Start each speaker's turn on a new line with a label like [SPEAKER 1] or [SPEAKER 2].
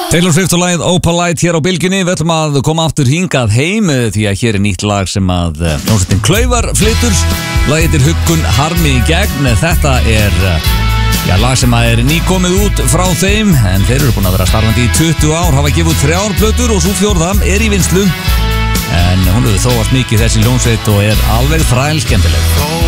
[SPEAKER 1] Taylor Swift og lagið Opalite hér á Bylgjunni. Við ætlum að koma aftur hingað heim því að hér er nýtt lag sem að hljómsveitin Klaufar flytur. Lagið er Huggun harmi í gegn. Þetta er lag sem að er nýkomið út frá þeim, en þeir eru búin að vera starfandi í 20 ár, hafa gefið út 3 plötur og svo 4. er í vinnslu. En hún hefur þóast mikið þessi hljómsveit og er alveg þrælskemmtileg.